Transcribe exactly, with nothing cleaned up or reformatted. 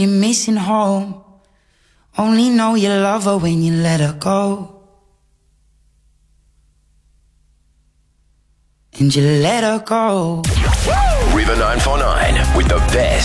You're missing home. Only know you love her when you let her go. And you let her go. River nine four nine with the best.